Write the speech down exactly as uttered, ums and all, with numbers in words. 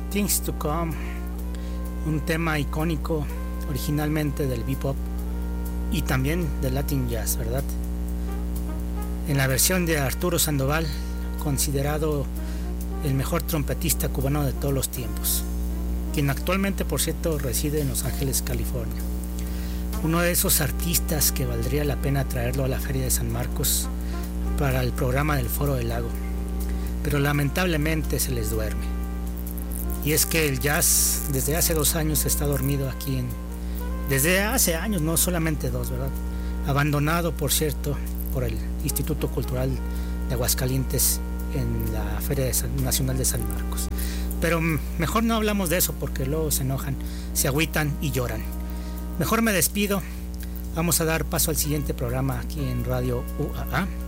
Things to Come, un tema icónico originalmente del bebop y también del Latin Jazz, ¿verdad? En la versión de Arturo Sandoval, considerado el mejor trompetista cubano de todos los tiempos, quien actualmente, por cierto, reside en Los Ángeles, California. Uno de esos artistas que valdría la pena traerlo a la Feria de San Marcos para el programa del Foro del Lago, pero lamentablemente se les duerme. Y es que el jazz desde hace dos años está dormido aquí en... Desde hace años, no solamente dos, ¿verdad? Abandonado, por cierto, por el Instituto Cultural de Aguascalientes en la Feria de San, Nacional de San Marcos. Pero mejor no hablamos de eso porque luego se enojan, se agüitan y lloran. Mejor me despido. Vamos a dar paso al siguiente programa aquí en Radio U A A.